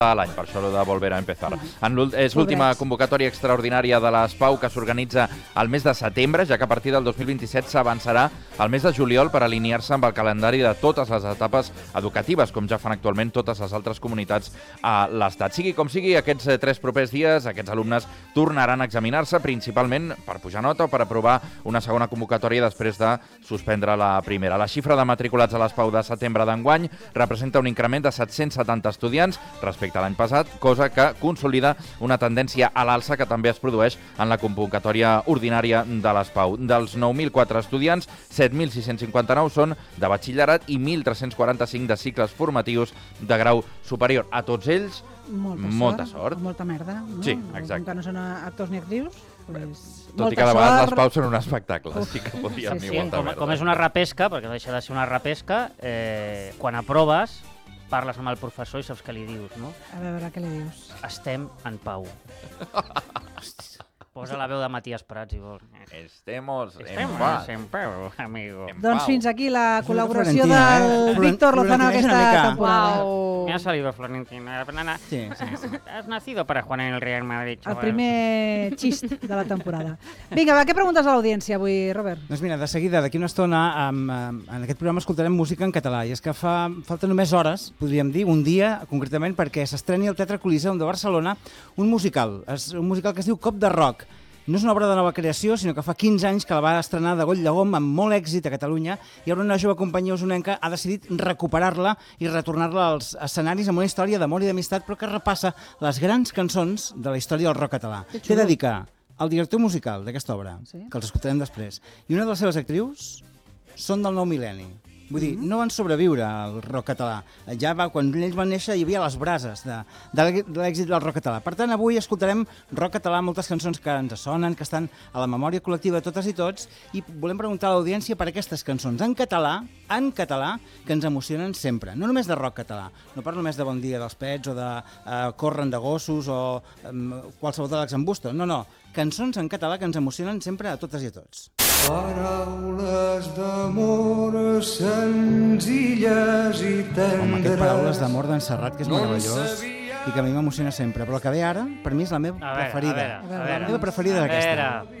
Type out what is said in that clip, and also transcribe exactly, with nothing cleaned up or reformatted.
l'any, per això de volver a empezar. És l'última convocatòria extraordinària de l'ESPAU que s'organitza al mes de setembre, ja que a partir del dos mil vint-i-set s'avançarà al mes de juliol per alinear-se amb el calendari de totes les etapes educatives, com ja fan actualment totes les altres comunitats a l'Estat. Sigui com sigui, aquests tres propers dies, aquests alumnes tornaran a examinar-se, principalment per pujar nota o per aprovar una segona convocatòria després de suspendre la primera. La xifra de matriculats a l'ESPAU de setembre d'enguany representa un increment de set-cents setanta estudiants respecte a l'any passat, cosa que consolida una tendència a l'alça que també es produeix en la convocatòria ordinària de l'ESPAU. Dels nou mil quatre estudiants, set mil sis-cents cinquanta-nou són de batxillerat i mil tres-cents quaranta-cinc de cicles formatius de grau superior. A tots ells, molta, molta sort. sort. Molta merda, no? Sí, exacte. Com que no són actors ni actrius, pues, tot i que de vegades les paus són un espectacle, sí que podríem Sí, dir sí. molta Com, merda. com és una repesca, perquè deixa de ser una repesca, eh, quan aproves, parles amb el professor i saps què li dius, no? A veure, què li dius? Estem en pau. Posa la veu de Matías Prats, si vols. Estemos en Estem paz. en pau, amigo. En Doncs pau. fins aquí la col·laboració Florentina, eh? del Floren- Víctor Lozano Florentina és una aquesta mica- temporada. Wow. Me ha salido Florentina. Sí, sí, sí. Has nacido para jugar en el Real Madrid, El chaval. primer xist de la temporada. Vinga, va, què preguntes a l'audiència avui, Robert? Doncs mira, de seguida, d'aquí una estona, amb, amb, en aquest programa escoltarem música en català. I és que fa falta només hores, podríem dir, un dia, concretament, perquè s'estreni al Teatre Coliseum de Barcelona un musical. És un musical que es diu Cop de Rock. No és una obra de nova creació, sinó que fa quinze anys que la va estrenar de Goll Llegom amb molt èxit a Catalunya i ara una jove companyia osonenca ha decidit recuperar-la i retornar-la als escenaris amb una història d'amor i d'amistat, però que repassa les grans cançons de la història del rock català. Té dedicar al director musical d'aquesta obra, Sí. que els escoltarem després, i una de les seves actrius són del nou mil·lenni. Vull dir, no van sobreviure al rock català. Ja va, quan ells van néixer hi havia les brases de, de l'èxit del rock català. Per tant, avui escoltarem rock català, moltes cançons que ens sonen, que estan a la memòria col·lectiva de totes i tots, i volem preguntar a l'audiència per aquestes cançons en català, en català, que ens emocionen sempre. No només de rock català. No parlo només de Bon dia dels Pets o de uh, Corren de gossos o um, qualsevol de l'Alexandre. No, no. Cançons en català que ens emocionen sempre a totes i a tots. Paraules d'amor senzilles i tendres. Home, aquest Paraules d'amor d'en Serrat, que és meravellós i que a mi m'emociona sempre. Però el que ve ara, per mi, és la meva A veure, preferida. a veure, a La veure. meva preferida A d'aquesta. veure.